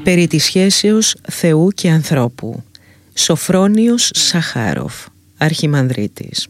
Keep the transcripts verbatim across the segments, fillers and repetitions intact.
Περί της σχέσεως Θεού και ανθρώπου. Σοφρόνιος Σαχάροφ, Αρχιμανδρίτης.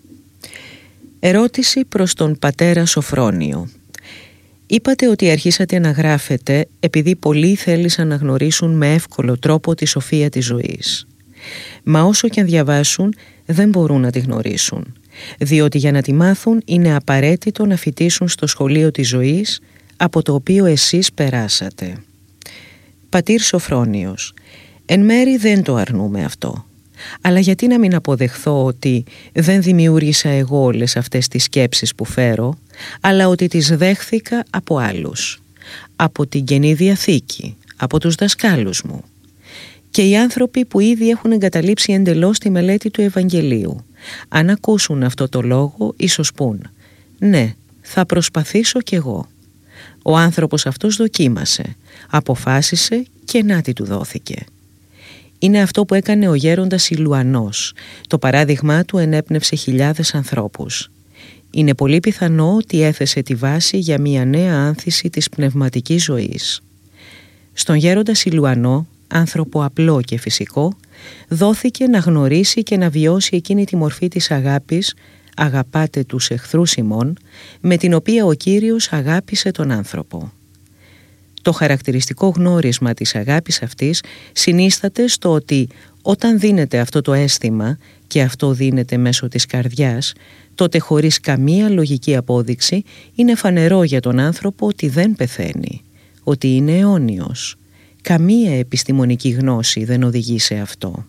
Ερώτηση προς τον πατέρα Σοφρόνιο. Είπατε ότι αρχίσατε να γράφετε επειδή πολλοί θέλησαν να γνωρίσουν με εύκολο τρόπο τη σοφία της ζωής. Μα όσο και αν διαβάσουν δεν μπορούν να τη γνωρίσουν, διότι για να τη μάθουν είναι απαραίτητο να φοιτήσουν στο σχολείο της ζωής από το οποίο εσείς περάσατε. Πατήρ Σοφρόνιος, εν μέρει δεν το αρνούμε αυτό. Αλλά γιατί να μην αποδεχθώ ότι δεν δημιούργησα εγώ όλες αυτές τις σκέψεις που φέρω, αλλά ότι τις δέχθηκα από άλλους, από την Καινή Διαθήκη, από τους δασκάλους μου. Και οι άνθρωποι που ήδη έχουν εγκαταλείψει εντελώς τη μελέτη του Ευαγγελίου, αν ακούσουν αυτό το λόγο, ίσως πούν «Ναι, θα προσπαθήσω κι εγώ». Ο άνθρωπος αυτός δοκίμασε, αποφάσισε και να τι του δόθηκε. Είναι αυτό που έκανε ο γέροντας Ηλουανός. Το παράδειγμά του ενέπνευσε χιλιάδες ανθρώπους. Είναι πολύ πιθανό ότι έθεσε τη βάση για μια νέα άνθηση της πνευματικής ζωής. Στον γέροντα Ηλουανό, άνθρωπο απλό και φυσικό, δόθηκε να γνωρίσει και να βιώσει εκείνη τη μορφή της αγάπης, αγαπάτε τους εχθρούς ημών, με την οποία ο Κύριος αγάπησε τον άνθρωπο. Το χαρακτηριστικό γνώρισμα της αγάπης αυτής συνίσταται στο ότι όταν δίνεται αυτό το αίσθημα και αυτό δίνεται μέσω της καρδιάς, τότε χωρίς καμία λογική απόδειξη είναι φανερό για τον άνθρωπο ότι δεν πεθαίνει, ότι είναι αιώνιος. Καμία επιστημονική γνώση δεν οδηγεί σε αυτό.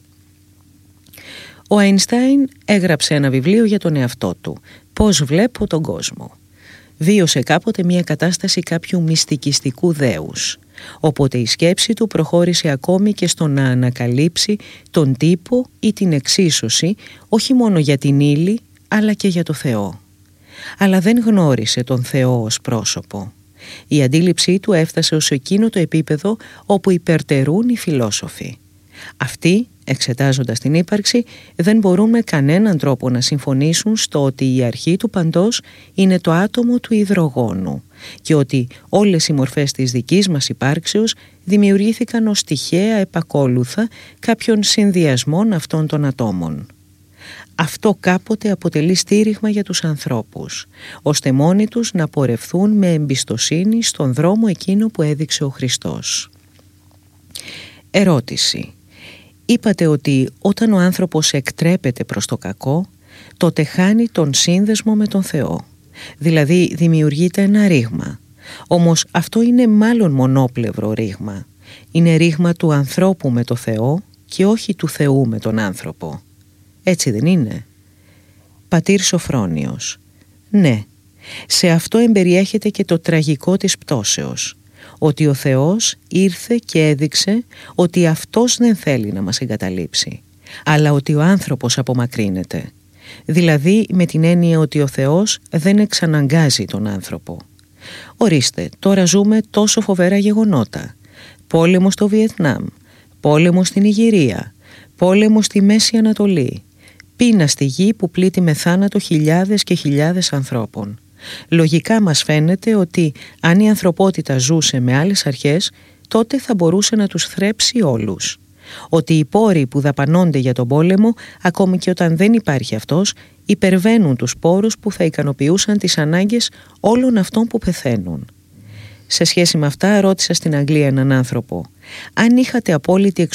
Ο Αϊνστάιν έγραψε ένα βιβλίο για τον εαυτό του, «Πώς βλέπω τον κόσμο». Βίωσε κάποτε μια κατάσταση κάποιου μυστικιστικού δέους, οπότε η σκέψη του προχώρησε ακόμη και στο να ανακαλύψει τον τύπο ή την εξίσωση όχι μόνο για την ύλη αλλά και για το Θεό. Αλλά δεν γνώρισε τον Θεό ως πρόσωπο. Η αντίληψή του έφτασε ως εκείνο το επίπεδο όπου υπερτερούν οι φιλόσοφοι. Αυτοί, εξετάζοντας την ύπαρξη, δεν μπορούν με κανέναν τρόπο να συμφωνήσουν στο ότι η αρχή του παντός είναι το άτομο του υδρογόνου και ότι όλες οι μορφές της δικής μας υπάρξεως δημιουργήθηκαν ως τυχαία επακόλουθα κάποιων συνδυασμών αυτών των ατόμων. Αυτό κάποτε αποτελεί στήριγμα για τους ανθρώπους, ώστε μόνοι τους να πορευθούν με εμπιστοσύνη στον δρόμο εκείνο που έδειξε ο Χριστός. Ερώτηση. Είπατε ότι όταν ο άνθρωπος εκτρέπεται προς το κακό, τότε χάνει τον σύνδεσμο με τον Θεό. Δηλαδή δημιουργείται ένα ρήγμα. Όμως αυτό είναι μάλλον μονόπλευρο ρήγμα. Είναι ρήγμα του ανθρώπου με το Θεό και όχι του Θεού με τον άνθρωπο. Έτσι δεν είναι? Πατήρ Σοφρόνιος. Ναι, σε αυτό εμπεριέχεται και το τραγικό της πτώσεως. Ότι ο Θεός ήρθε και έδειξε ότι αυτός δεν θέλει να μας εγκαταλείψει, αλλά ότι ο άνθρωπος απομακρύνεται. Δηλαδή με την έννοια ότι ο Θεός δεν εξαναγκάζει τον άνθρωπο. Ορίστε, τώρα ζούμε τόσο φοβερά γεγονότα. Πόλεμο στο Βιετνάμ, πόλεμο στην Ιγυρία, πόλεμο στη Μέση Ανατολή, πείνα στη γη που πλήττει με θάνατο χιλιάδες και χιλιάδες ανθρώπων. Λογικά μας φαίνεται ότι αν η ανθρωπότητα ζούσε με άλλες αρχές, τότε θα μπορούσε να τους θρέψει όλους. Ότι οι πόροι που δαπανώνται για τον πόλεμο, ακόμη και όταν δεν υπάρχει αυτός, υπερβαίνουν τους πόρους που θα ικανοποιούσαν τις ανάγκες όλων αυτών που πεθαίνουν. Σε σχέση με αυτά ρώτησα στην Αγγλία έναν άνθρωπο: αν είχατε απόλυτη